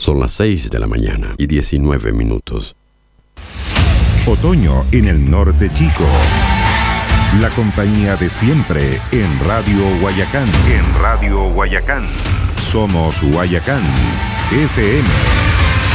Son las 6:19 a.m. Otoño en el norte chico. La compañía de siempre en Radio Guayacán. Somos Guayacán FM.